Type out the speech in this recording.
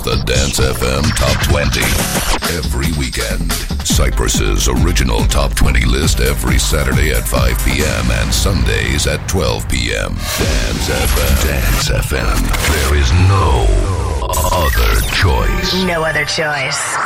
the Dance FM Top 20. Every weekend. Cyprus's original Top 20 list every Saturday at 5 p.m. and Sundays at 12 p.m. Dance FM. Dance FM. There is no other choice. No other choice.